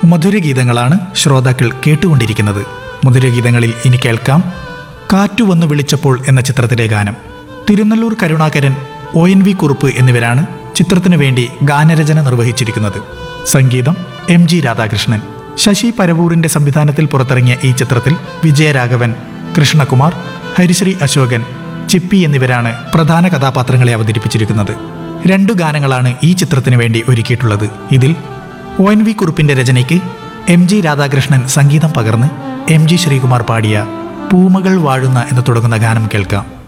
മധുരഗീതങ്ങളാണ് ശ്രോതാക്കൾ കേട്ടുകൊണ്ടിരിക്കുന്നത്. മധുരഗീതങ്ങളിൽ ഇനി കേൾക്കാം കാറ്റു വന്നു വിളിച്ചപ്പോൾ എന്ന ചിത്രത്തിലെ ഗാനം. തിരുനെല്ലൂർ കരുണാകരൻ, ONV കുറുപ്പ് എന്നിവരാണ് ചിത്രത്തിനു വേണ്ടി ഗാനരചന നിർവഹിച്ചിരിക്കുന്നത്. സംഗീതം MG രാധാകൃഷ്ണൻ. ശശി പരവൂരിന്റെ സംവിധാനത്തിൽ പുറത്തിറങ്ങിയ ഈ ചിത്രത്തിൽ വിജയരാഘവൻ, കൃഷ്ണകുമാർ, ഹരിശ്രീ അശോകൻ, ചിപ്പി എന്നിവരാണ് പ്രധാന കഥാപാത്രങ്ങളെ അവതരിപ്പിച്ചിരിക്കുന്നത്. 2 ഗാനങ്ങളാണ് ഈ ചിത്രത്തിനു വേണ്ടി ഒരുക്കിയിട്ടുള്ളത്. ഇതിൽ ONV കുറുപ്പിന്റെ രചനയ്ക്ക് MG രാധാകൃഷ്ണൻ സംഗീതം പകർന്ന് MG ശ്രീകുമാർ പാടിയ പൂമകൾ വാഴുന്ന എന്ന് തുടങ്ങുന്ന ഗാനം കേൾക്കാം.